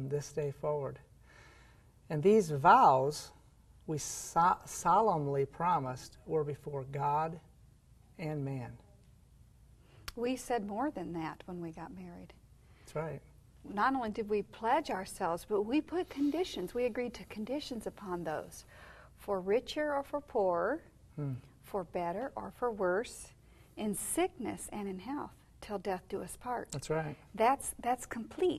from this day forward. And these vows we solemnly promised were before God and man. We said more than that when we got married. That's right. Not only did we pledge ourselves, but we put conditions. We agreed to conditions upon those. For richer or for poorer, for better or for worse, in sickness and in health, till death do us part. That's right. That's complete.